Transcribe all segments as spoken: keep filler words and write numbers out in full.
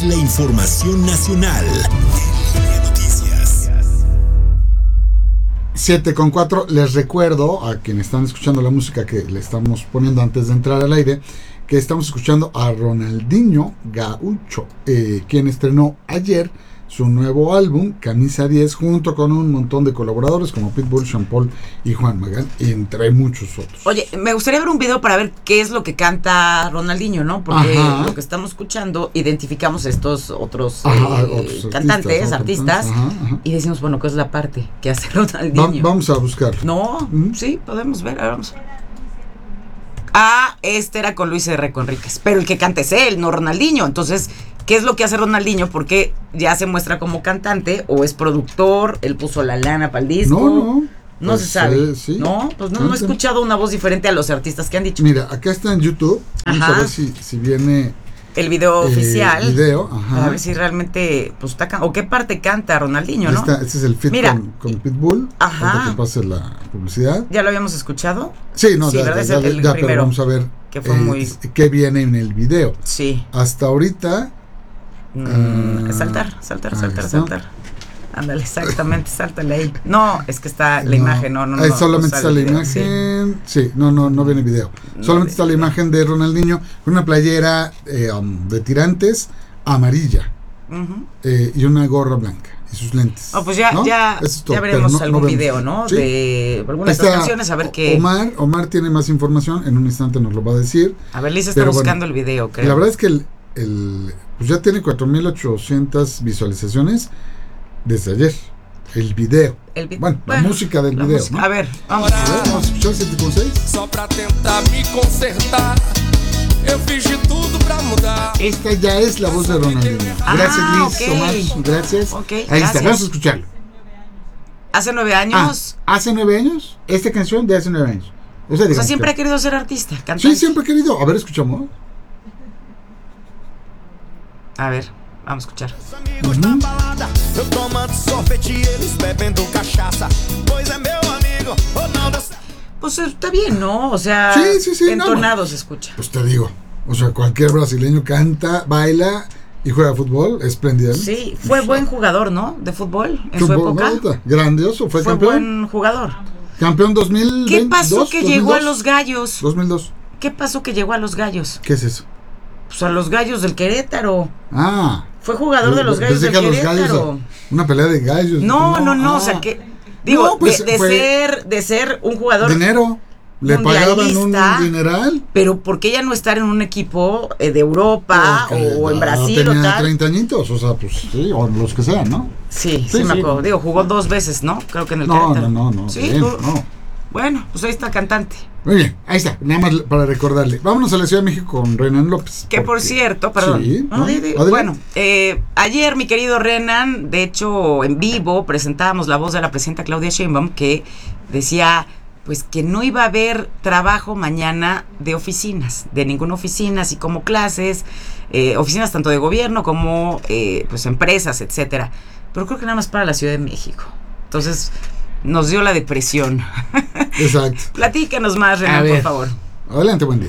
es la información nacional en Línea Noticias. siete con cuatro, les recuerdo a quienes están escuchando la música que le estamos poniendo antes de entrar al aire, que estamos escuchando a Ronaldinho Gaúcho, eh, quien estrenó ayer su nuevo álbum, Camisa diez, junto con un montón de colaboradores como Pitbull, Sean Paul y Juan Magán, entre muchos otros. Oye, me gustaría ver un video para ver qué es lo que canta Ronaldinho, ¿no? Porque Ajá. lo que estamos escuchando, identificamos estos otros, Ajá, eh, otros cantantes, artistas, artistas, ajá, ajá. y decimos, bueno, ¿qué es la parte que hace Ronaldinho? Va, vamos a buscar. No, ¿Mm? sí, podemos ver, a ver, vamos. Ah, este era con Luis R. Conríquez, pero el que canta es él, no Ronaldinho. Entonces, ¿qué es lo que hace Ronaldinho? Porque ya se muestra como cantante o es productor, él puso la lana para el disco. No, no. No pues, se sabe. eh, sí. No, pues no, no he escuchado una voz diferente a los artistas que han dicho. Mira, acá está en YouTube. Vamos Ajá. a ver si, si viene El video eh, oficial. video, ajá. A ver si realmente, pues está can- o qué parte canta Ronaldinho, ¿no? Esta, este es el feat Mira. con, con Pitbull. Ajá. Ahorita que pase la publicidad. ¿Ya lo habíamos escuchado? Sí, no, Sí, ya, ¿verdad? ya, Es el- ya, el ya, pero primero, vamos a ver que fue muy- qué viene en el video. Sí. Hasta ahorita. Mm, Ah, saltar, saltar, ahí saltar, está. saltar. Ándale, exactamente, sáltale ahí. No, es que está la no, imagen, no, no, no. ahí no solamente sale está la el video, imagen. Sí. no, no, no viene video. No solamente está la viene video. imagen de Ronaldinho con una playera eh, um, de tirantes amarilla sí. Ujú. eh, y una gorra blanca y sus lentes. Oh, pues ya, ¿no? ya, Eso es todo, ya pero veremos no- no algún vemos. video, ¿no? Sí. De algunas de Está estas canciones, a ver qué. Omar, Omar tiene más información, en un instante nos lo va a decir. A ver, Lisa está Pero buscando bueno, el video, creo. La verdad es que el, el pues ya tiene cuatro mil ochocientas visualizaciones desde ayer. El video. El vi- Bueno, la bueno, música del la video, música. ¿no? A ver, vamos. A ver, vamos a escuchar siete con seis. Só pra tentar me consertar, eu fiz de tudo pra mudar. Esta ya es la voz de Ronaldinho. Gracias, Ah, Liz, ok. Omar. Gracias. Ok, Ahí gracias. está, vamos a escucharlo. Hace nueve Ah, años. hace nueve años. Esta canción de hace nueve años. O sea, O sea, digamos siempre ha que- querido ser artista, cantante. Sí, siempre he querido. A ver, escuchamos. A ver, vamos a escuchar. Amigos na balada, eu tomando sorvete e eles bebendo cachaça. Pois é meu amigo, Ronaldo. Pues está bien, ¿no? O sea, Sí, sí, sí, no, entonado se escucha. Pues te digo. O sea, cualquier brasileño canta, baila y juega fútbol espléndidamente. Sí, fue buen jugador, ¿no? De fútbol en su Fútbol, época. ¿no? Grandioso. Fue, Fue campeón. buen jugador. Campeón dos mil dos. ¿Qué pasó que llegó a dos mil dos. los Gallos? dos mil dos. ¿Qué pasó que llegó a los Gallos? ¿Qué es eso? Pues a los Gallos del Querétaro. Ah. Fue jugador de los Gallos Pensé del que a los Querétaro. gallos, una pelea de gallos. No, no, no, ah. o sea que digo, No, pues, de, de fue ser de ser un jugador, dinero. Le pagaban un mundialista. dineral. pero ¿por qué ya no estar en un equipo eh, de Europa Porque o en ya Brasil o tenía tal? treinta añitos, o sea, pues sí, o los que sean, ¿no? Sí, sí, Sí, me sí. acuerdo. Digo, jugó dos veces, ¿no? Creo que en el No, Querétaro. no, no, no, Sí, bien, tú- no. Bueno, pues ahí está cantante. Muy bien, ahí está, nada más para recordarle. Vámonos a la Ciudad de México con Renan López. Que por porque- cierto, perdón. Sí, No, ¿no? di- di- Adelante. bueno, eh, ayer mi querido Renan, de hecho en vivo presentábamos la voz de la presidenta Claudia Sheinbaum, que decía pues que no iba a haber trabajo mañana de oficinas, de ninguna oficina, así como clases, eh, oficinas tanto de gobierno como eh, pues empresas, etcétera. Pero creo que nada más para la Ciudad de México. Entonces nos dio la depresión. Exacto. Platícanos más, Renan, por favor. Adelante, buen día.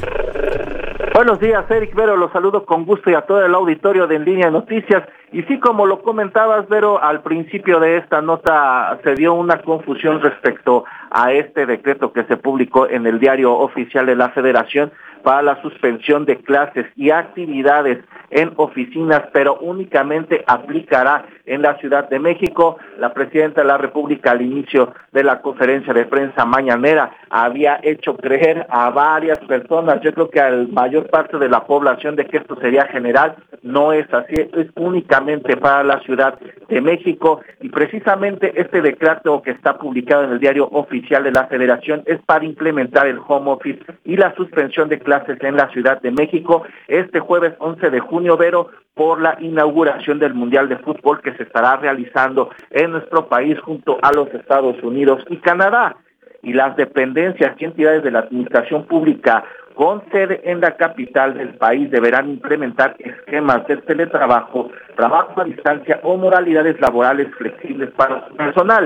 Buenos días, Eric Vero, los saludo con gusto y a todo el auditorio de En Línea Noticias. Y sí, como lo comentabas, Vero, al principio de esta nota se dio una confusión respecto a este decreto que se publicó en el Diario Oficial de la Federación para la suspensión de clases y actividades en oficinas, pero únicamente aplicará en la Ciudad de México. La presidenta de la República, al inicio de la conferencia de prensa mañanera, había hecho creer a varias personas, yo creo que a la mayor parte de la población, de que esto sería general. No es así, es únicamente para la Ciudad de México, y precisamente este decreto que está publicado en el Diario Oficial de la Federación es para implementar el home office y la suspensión de clases en la Ciudad de México este jueves once de junio, Vero, por la inauguración del Mundial de Fútbol que se estará realizando en nuestro país junto a los Estados Unidos y Canadá. Y las dependencias y entidades de la administración pública con sede en la capital del país deberán implementar esquemas de teletrabajo, trabajo a distancia o modalidades laborales flexibles para su personal.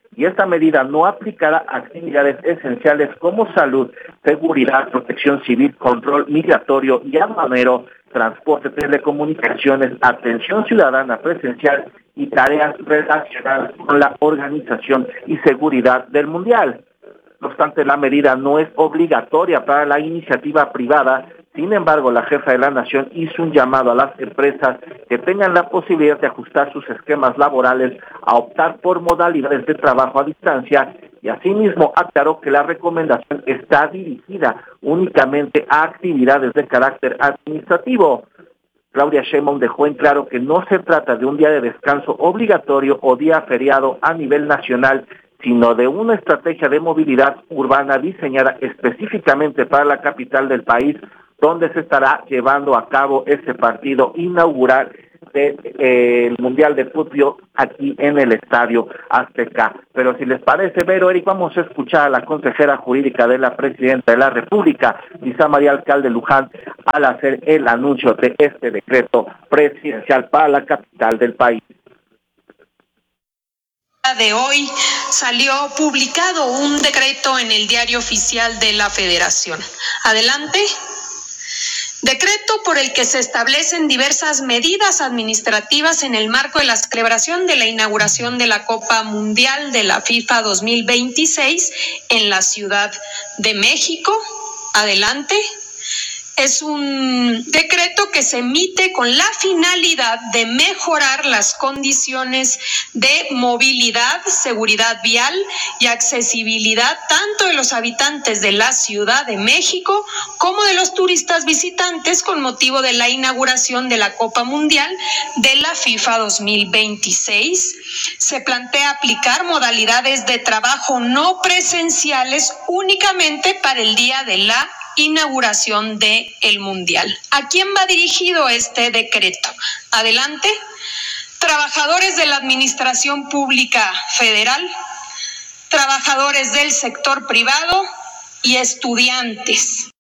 y esta medida no aplicará a actividades esenciales como salud, seguridad, protección civil, control migratorio y aduanero, transporte, telecomunicaciones, atención ciudadana presencial y tareas relacionadas con la organización y seguridad del Mundial. No obstante, la medida no es obligatoria para la iniciativa privada. Sin embargo, la jefa de la Nación hizo un llamado a las empresas que tengan la posibilidad de ajustar sus esquemas laborales a optar por modalidades de trabajo a distancia, y asimismo aclaró que la recomendación está dirigida únicamente a actividades de carácter administrativo. Claudia Sheinbaum dejó en claro que no se trata de un día de descanso obligatorio o día feriado a nivel nacional, sino de una estrategia de movilidad urbana diseñada específicamente para la capital del país, donde se estará llevando a cabo ese partido inaugural del eh, Mundial de Fútbol aquí en el Estadio Azteca. Pero si les parece, Vero, Eric, vamos a escuchar a la consejera jurídica de la Presidenta de la República, Lisa María Alcalde Luján, al hacer el anuncio de este decreto presidencial para la capital del país. De hoy salió publicado un decreto en el Diario Oficial de la Federación. Adelante. Decreto por el que se establecen diversas medidas administrativas en el marco de la celebración de la inauguración de la Copa Mundial de la FIFA dos mil veintiséis en la Ciudad de México. Adelante. Es un decreto que se emite con la finalidad de mejorar las condiciones de movilidad, seguridad vial y accesibilidad tanto de los habitantes de la Ciudad de México como de los turistas visitantes con motivo de la inauguración de la Copa Mundial de la FIFA dos mil veintiséis. Se plantea aplicar modalidades de trabajo no presenciales únicamente para el día de la inauguración de el Mundial. ¿A quién va dirigido este decreto? Adelante. Trabajadores de la Administración Pública Federal, trabajadores del sector privado y estudiantes.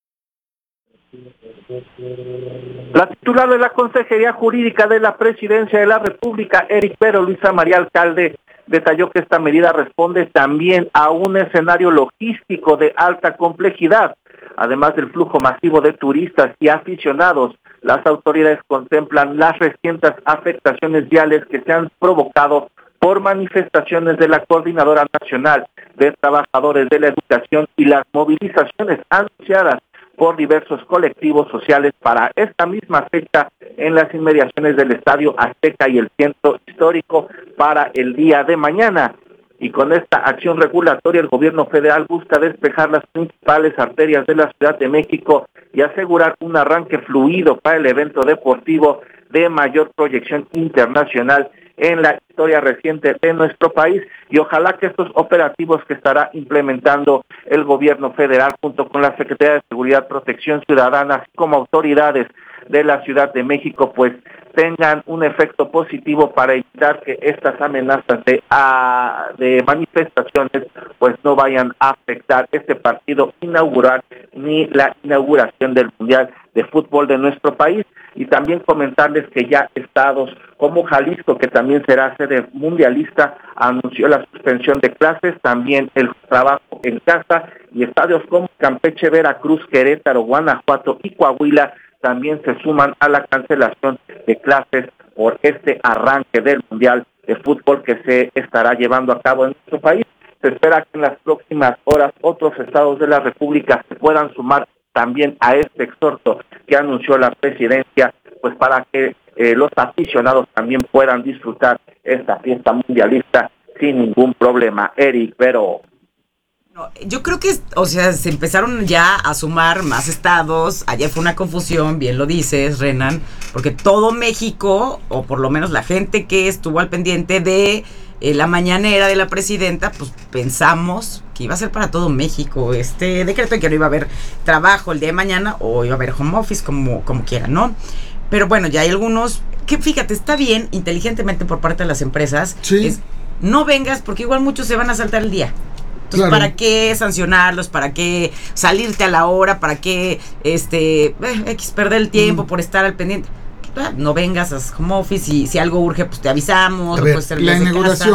La titular de la Consejería Jurídica de la Presidencia de la República, Eric Pero, Luisa María Alcalde, detalló que esta medida responde también a un escenario logístico de alta complejidad. Además del flujo masivo de turistas y aficionados, las autoridades contemplan las recientes afectaciones viales que se han provocado por manifestaciones de la Coordinadora Nacional de Trabajadores de la Educación y las movilizaciones anunciadas por diversos colectivos sociales para esta misma fecha en las inmediaciones del Estadio Azteca y el Centro Histórico para el día de mañana. Y con esta acción regulatoria, el gobierno federal busca despejar las principales arterias de la Ciudad de México y asegurar un arranque fluido para el evento deportivo de mayor proyección internacional en la historia reciente de nuestro país. Y ojalá que estos operativos que estará implementando el gobierno federal junto con la Secretaría de Seguridad, Protección Ciudadana, así como autoridades de la Ciudad de México, pues tengan un efecto positivo para evitar que estas amenazas de, a, de manifestaciones pues no vayan a afectar este partido inaugural ni la inauguración del Mundial de Fútbol de nuestro país. Y también comentarles que ya estados como Jalisco, que también será sede mundialista, anunció la suspensión de clases, también el trabajo en casa, y estadios como Campeche, Veracruz, Querétaro, Guanajuato y Coahuila también se suman a la cancelación de clases por este arranque del Mundial de Fútbol que se estará llevando a cabo en nuestro país. Se espera que en las próximas horas otros estados de la República se puedan sumar también a este exhorto que anunció la presidencia, pues para que eh, los aficionados también puedan disfrutar esta fiesta mundialista sin ningún problema. Eric, pero... No, yo creo que, o sea, se empezaron ya a sumar más estados. Ayer fue una confusión, bien lo dices, Renan, porque todo México, o por lo menos la gente que estuvo al pendiente de eh, la mañanera de la presidenta, pues pensamos que iba a ser para todo México este decreto y que no iba a haber trabajo el día de mañana o iba a haber home office, como, como quieran, ¿no? Pero bueno, ya hay algunos que, fíjate, está bien inteligentemente por parte de las empresas. Sí. Es, no vengas porque igual muchos se van a saltar el día. Entonces, claro. ¿Para qué sancionarlos? ¿Para qué salirte a la hora? ¿Para qué este eh, X perder el tiempo mm. por estar al pendiente? No vengas a home office y si algo urge, pues te avisamos. A ver, puedes ser la inauguración,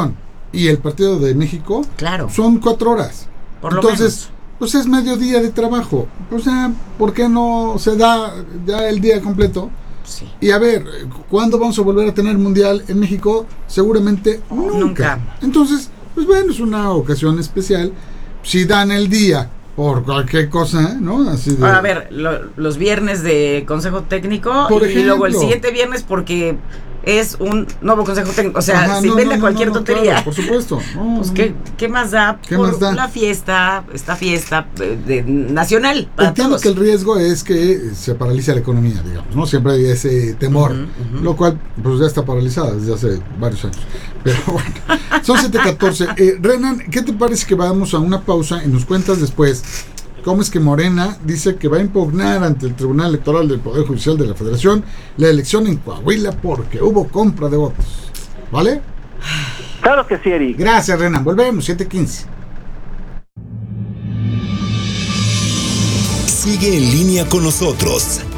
y el partido de México, claro, son cuatro horas. Por lo Entonces, menos. pues es medio día de trabajo. O sea, ¿por qué no se da ya el día completo? Sí. Y a ver, ¿cuándo vamos a volver a tener mundial en México? Seguramente nunca. Nunca. Entonces, pues bueno, es una ocasión especial. Si dan el día por cualquier cosa, ¿no? Así de... Ahora, a ver, lo, los viernes de consejo técnico Por y ejemplo. luego el siguiente viernes porque es un nuevo consejo técnico. O sea, Ajá, se no, inventa no, no, cualquier no, no, tontería. claro, por supuesto. No, Pues, no, ¿qué, no. ¿qué más da? ¿Qué por más da? la fiesta, esta fiesta de, de nacional para Entiendo todos. que el riesgo es que se paralice la economía, digamos, ¿no? Siempre hay ese temor, Ujú, ujú. lo cual pues ya está paralizada desde hace varios años. Pero bueno, son siete catorce. Eh, Renan, ¿qué te parece que vamos a una pausa y nos cuentas después cómo es que Morena dice que va a impugnar ante el Tribunal Electoral del Poder Judicial de la Federación la elección en Coahuila porque hubo compra de votos? ¿Vale? Claro que sí, Eric. Gracias, Renan. Volvemos, siete quince. Sigue en línea con nosotros.